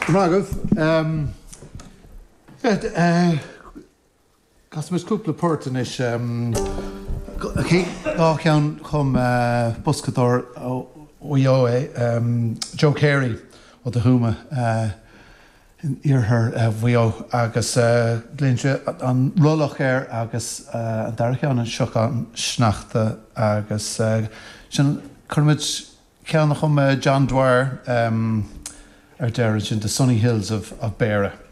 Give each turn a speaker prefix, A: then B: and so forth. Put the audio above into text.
A: Raghav, Customers cúpla puirtan is ceann chum buscador ó Joe Carey ó de Huma iarthar bhuio agus glínse an rulach agus an darcheann an seochán sneachta agus sin chumid ceann chum John Dwyer ar deireadh sin the Sunny Hills of Beara.